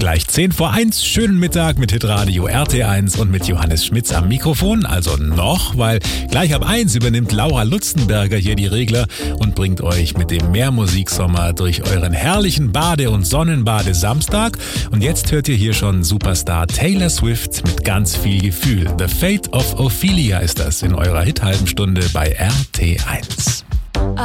Gleich 10 vor 1, schönen Mittag mit Hitradio RT1 und mit Johannes Schmitz am Mikrofon. Also noch, weil gleich ab 1 übernimmt Laura Lutzenberger hier die Regler und bringt euch mit dem Mehrmusiksommer durch euren herrlichen Bade- und Sonnenbade-Samstag. Und jetzt hört ihr hier schon Superstar Taylor Swift mit ganz viel Gefühl. The Fate of Ophelia ist das in eurer Hit-Halben Stunde bei RT1.